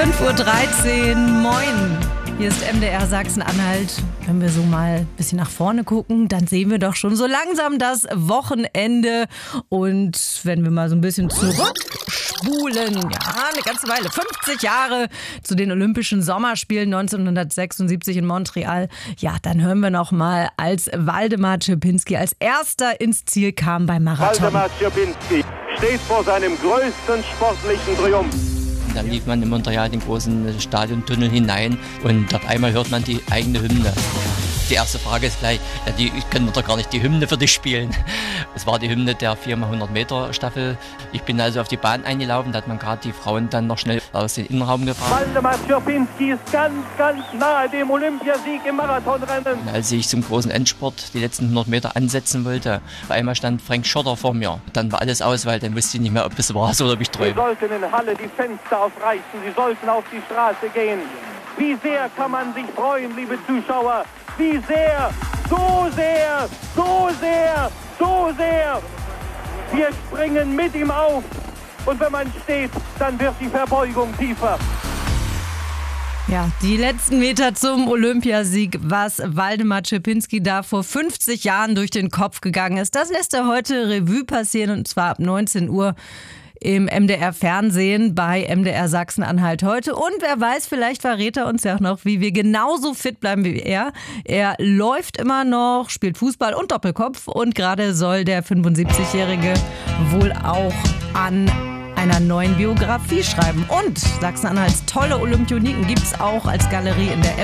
5:13 Uhr, moin. Hier ist MDR Sachsen-Anhalt. Wenn wir so mal ein bisschen nach vorne gucken, dann sehen wir doch schon so langsam das Wochenende. Und wenn wir mal so ein bisschen zurückspulen, ja, eine ganze Weile, 50 Jahre zu den Olympischen Sommerspielen 1976 in Montreal, ja, dann hören wir noch mal, als Waldemar Cierpinski als erster ins Ziel kam beim Marathon. Waldemar Cierpinski steht vor seinem größten sportlichen Triumph. Dann lief man in Montreal den großen Stadiontunnel hinein und auf einmal hört man die eigene Hymne. Die erste Frage ist gleich, ich kann doch gar nicht die Hymne für dich spielen. Es war die Hymne der 4x100 Meter Staffel. Ich bin also auf die Bahn eingelaufen, da hat man gerade die Frauen dann noch schnell aus dem Innenraum gefahren. Waldemar Cierpinski ist ganz, ganz nahe dem Olympiasieg im Marathonrennen. Und als ich zum großen Endspurt die letzten 100 Meter ansetzen wollte, auf einmal stand Frank Schotter vor mir. Dann war alles aus, weil dann wusste ich nicht mehr, ob es war oder ob ich träume. Sie sollten in Halle die Fenster aufreißen, Sie sollten auf die Straße gehen. Wie sehr kann man sich freuen, liebe Zuschauer? Wie sehr, so sehr, so sehr, so sehr. Wir springen mit ihm auf. Und wenn man steht, dann wird die Verbeugung tiefer. Ja, die letzten Meter zum Olympiasieg, was Waldemar Cierpinski da vor 50 Jahren durch den Kopf gegangen ist, das lässt er heute Revue passieren, und zwar ab 19 Uhr. Im MDR-Fernsehen bei MDR Sachsen-Anhalt heute. Und wer weiß, vielleicht verrät er uns ja auch noch, wie wir genauso fit bleiben wie er. Er läuft immer noch, spielt Fußball und Doppelkopf. Und gerade soll der 75-Jährige wohl auch an einer neuen Biografie schreiben. Und Sachsen-Anhalts tolle Olympioniken gibt es auch als Galerie in der